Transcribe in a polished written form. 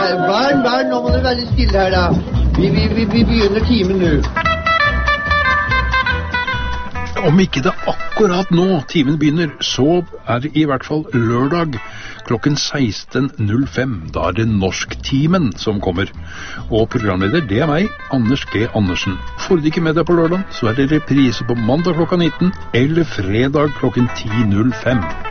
Barn, nå må du være stille her da. Vi begynner timen nå. Om ikke det akkurat nå timen begynner, så det i hvert fall lørdag klokken 16.05. Da det Norsktimen som kommer. Og programleder, det meg, Anders G. Andersen. Får du ikke med deg på lørdag, så det reprise på mandag klokka 19 eller fredag klokken 10.05.